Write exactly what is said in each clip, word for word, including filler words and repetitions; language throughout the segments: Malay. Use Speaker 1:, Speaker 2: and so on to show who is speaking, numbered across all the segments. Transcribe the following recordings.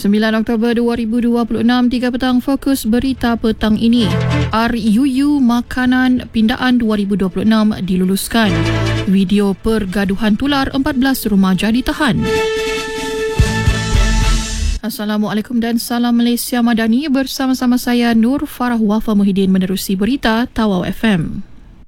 Speaker 1: sembilan Oktober dua ribu dua puluh enam, tiga petang, fokus berita petang ini. R U U Makanan Pindaan dua ribu dua puluh enam diluluskan. Video pergaduhan tular, empat belas remaja ditahan. Assalamualaikum dan salam Malaysia Madani. Bersama-sama saya Nur Farah Wafa Muhyiddin menerusi berita Tawau F M.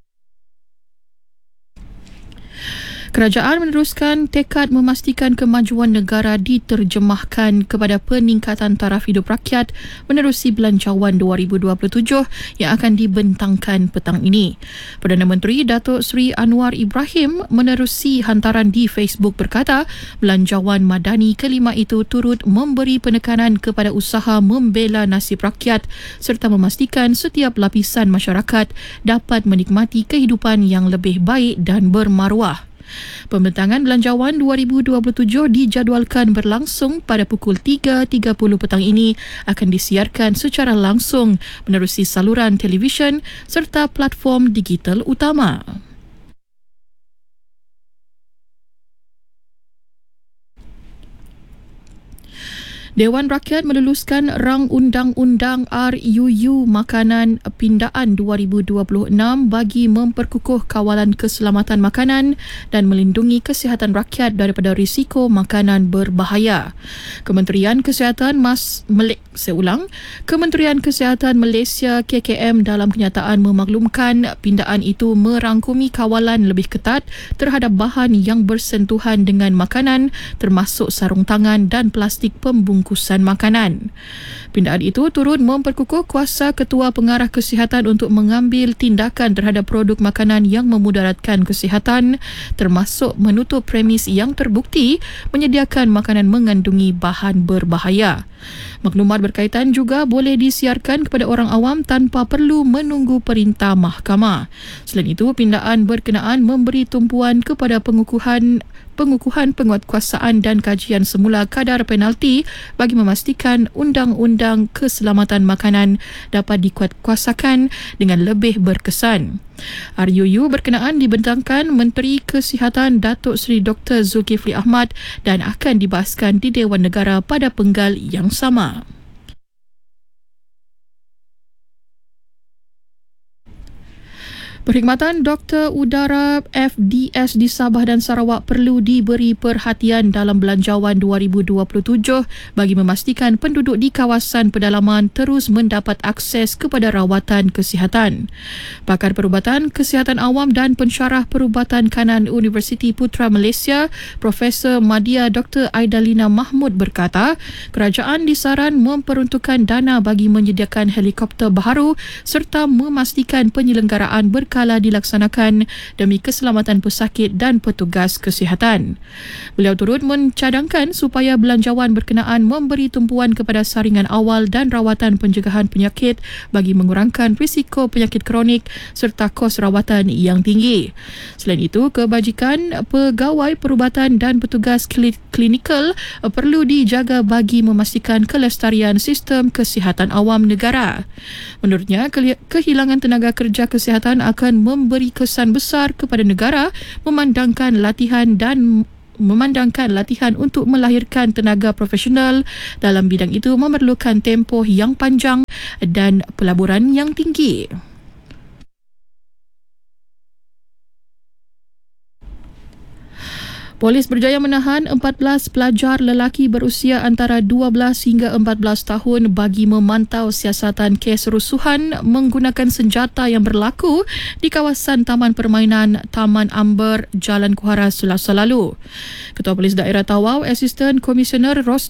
Speaker 1: Kerajaan meneruskan tekad memastikan kemajuan negara diterjemahkan kepada peningkatan taraf hidup rakyat menerusi Belanjawan dua ribu dua puluh tujuh yang akan dibentangkan petang ini. Perdana Menteri Datuk Seri Anwar Ibrahim menerusi hantaran di Facebook berkata, Belanjawan Madani kelima itu turut memberi penekanan kepada usaha membela nasib rakyat serta memastikan setiap lapisan masyarakat dapat menikmati kehidupan yang lebih baik dan bermaruah. Pembentangan Belanjawan dua ribu dua puluh tujuh dijadualkan berlangsung pada pukul tiga tiga puluh petang ini, akan disiarkan secara langsung menerusi saluran televisyen serta platform digital utama. Dewan Rakyat meluluskan rang undang-undang R U U Makanan Pindaan dua ribu dua puluh enam bagi memperkukuh kawalan keselamatan makanan dan melindungi kesihatan rakyat daripada risiko makanan berbahaya. Kementerian Kesihatan Mas Melek seulang, Kementerian Kesihatan Malaysia K K M dalam kenyataan memaklumkan pindaan itu merangkumi kawalan lebih ketat terhadap bahan yang bersentuhan dengan makanan termasuk sarung tangan dan plastik pembungkus bungkusan makanan. Pindaan itu turut memperkukuh kuasa Ketua Pengarah Kesihatan untuk mengambil tindakan terhadap produk makanan yang memudaratkan kesihatan, termasuk menutup premis yang terbukti menyediakan makanan mengandungi bahan berbahaya. Maklumat berkaitan juga boleh disiarkan kepada orang awam tanpa perlu menunggu perintah mahkamah. Selain itu, pindaan berkenaan memberi tumpuan kepada pengukuhan pengukuhan penguatkuasaan dan kajian semula kadar penalti bagi memastikan undang-undang keselamatan makanan dapat dikuatkuasakan dengan lebih berkesan. R U U berkenaan dibentangkan Menteri Kesihatan Datuk Seri Doktor Zulkifli Ahmad dan akan dibahaskan di Dewan Negara pada penggal yang sama. Perkhidmatan Doktor Udara F D S di Sabah dan Sarawak perlu diberi perhatian dalam Belanjawan dua ribu dua puluh tujuh bagi memastikan penduduk di kawasan pedalaman terus mendapat akses kepada rawatan kesihatan. Pakar Perubatan Kesihatan Awam dan Pensyarah Perubatan Kanan Universiti Putra Malaysia, Profesor Madya Doktor Aidalina Mahmud berkata, kerajaan disaran memperuntukkan dana bagi menyediakan helikopter baharu serta memastikan penyelenggaraan ber kala dilaksanakan demi keselamatan pesakit dan petugas kesihatan. Beliau turut mencadangkan supaya belanjawan berkenaan memberi tumpuan kepada saringan awal dan rawatan pencegahan penyakit bagi mengurangkan risiko penyakit kronik serta kos rawatan yang tinggi. Selain itu, kebajikan pegawai perubatan dan petugas klinikal perlu dijaga bagi memastikan kelestarian sistem kesihatan awam negara. Menurutnya, kehilangan tenaga kerja kesihatan akan akan memberi kesan besar kepada negara memandangkan latihan dan memandangkan latihan untuk melahirkan tenaga profesional dalam bidang itu memerlukan tempoh yang panjang dan pelaburan yang tinggi. Polis berjaya menahan empat belas pelajar lelaki berusia antara dua belas hingga empat belas tahun bagi memantau siasatan kes rusuhan menggunakan senjata yang berlaku di kawasan Taman Permainan Taman Amber, Jalan Kuara Selasa lalu. Ketua Polis Daerah Tawau, Asisten Komisioner Ros